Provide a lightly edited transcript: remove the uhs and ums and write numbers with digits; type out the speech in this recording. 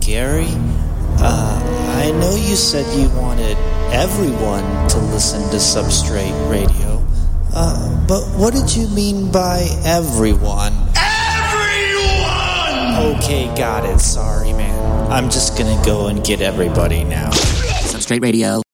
Gary, I know you said you wanted everyone to listen to Substrate Radio, but what did you mean by everyone? Everyone! Okay, got it. Sorry, man. I'm just gonna go and get everybody now. Substrate Radio.